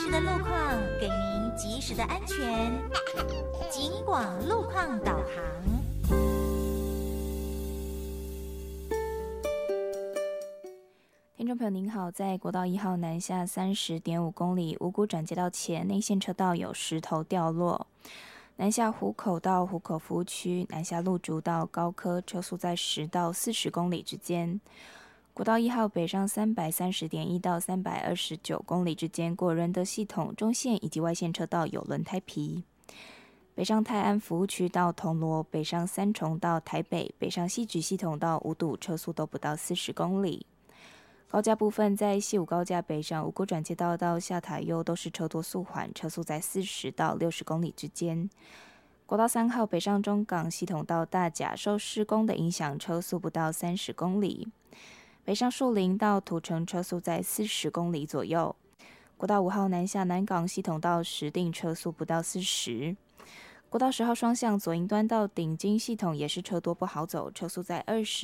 时的路况，给您及时的安全。警广路况导航。 听众朋友您好，在国道1号南下30.5公里五股转接道前，内线车道有石头掉落。南下湖口到湖口服务区，南下路竹到高科，车速在10到40公里之间。国道1号北上330.1到329公里之间，过仁德系统中线以及外线车道有轮胎皮。北上泰安服务区到铜锣，北上三重到台北，北上西莒系统到五堵，车速都不到40公里。高架部分，在西武高架北上五股转接道到下塔悠都是车多速缓，车速在40到60公里之间。国道3号北上中港系统到大甲，受施工的影响，车速不到30公里。北上树林到土城，车速在40公里左右。国道5号南下南港系统到石碇，车速不到40。国道10号双向左营端到顶金系统也是车多不好走，车速在20